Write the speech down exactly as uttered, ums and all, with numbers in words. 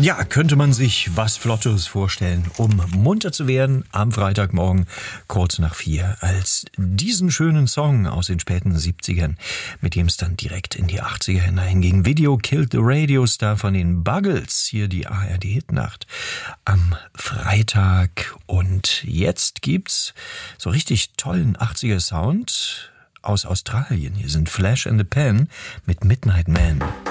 Ja, könnte man sich was Flottes vorstellen, um munter zu werden am Freitagmorgen kurz nach vier, als diesen schönen Song aus den späten siebzigern, mit dem es dann direkt in die achtziger hineinging. Video Killed the Radio Star von den Buggles, hier die A R D-Hitnacht am Freitag. Und jetzt gibt's so richtig tollen achtziger-Sound aus Australien. Hier sind Flash and the Pan mit Midnight Man.